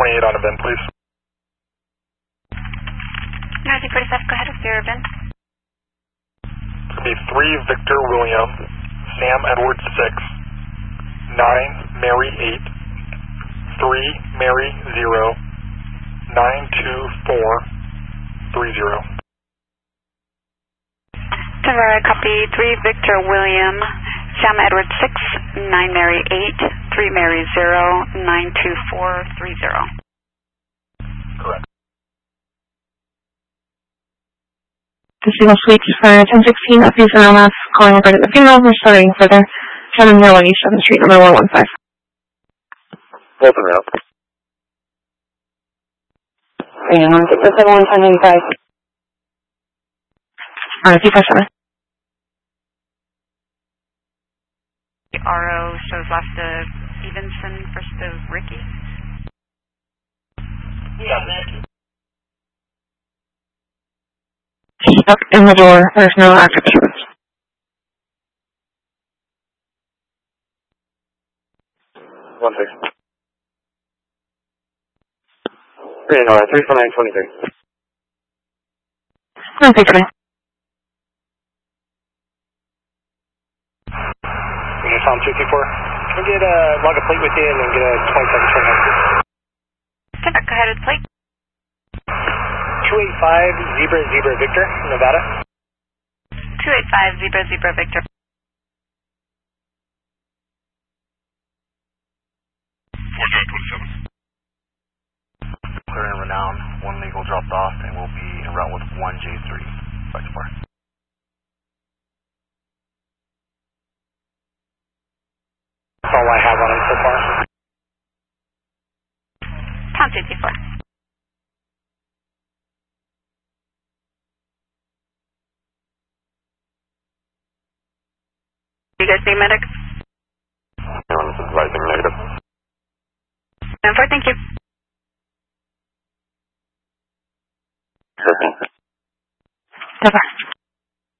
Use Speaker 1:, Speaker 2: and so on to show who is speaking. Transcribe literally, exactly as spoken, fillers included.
Speaker 1: twenty-eight on event, please.
Speaker 2: North forty-five, go ahead with your event.
Speaker 1: It's going to be three Victor William, Sam Edward six, nine Mary eight, three Mary zero, nine two four three zero.
Speaker 2: Tavara, copy three Victor William, Sam Edward six, nine Mary eight, three Mary zero, nine two four three zero.
Speaker 1: Correct.
Speaker 3: Casino Suites for ten sixteen, F U Sonoma, calling regarding the funeral. We're starting for the Shannon Hill on East seventh Street, number one one five.
Speaker 4: Bolton Route.
Speaker 3: And on six seven one ten ninety-five. Alright, two five seven.
Speaker 2: R O shows last of Stevenson, first of Ricky.
Speaker 1: Yeah, man.
Speaker 3: Stuck in the door. There's no active service.
Speaker 4: One six. Three and three four nine twenty three.
Speaker 3: One six nine.
Speaker 1: Uniform two two four. Can we get a log a plate with you and then get a twenty-seven twenty-nine, please?
Speaker 2: Go ahead with plate.
Speaker 1: two eight five Zebra Zebra Victor, Nevada.
Speaker 2: two eight five Zebra Zebra Victor.
Speaker 1: forty-nine twenty-seven. Clear and Renown, one legal dropped off, and we'll be en route with one J three. Back to bar. That's all I have on him so far.
Speaker 2: Pound two two four. You guys need medic?
Speaker 4: Anyone is advising negative.
Speaker 2: ten four, thank you.
Speaker 4: Sure thing.
Speaker 3: Never.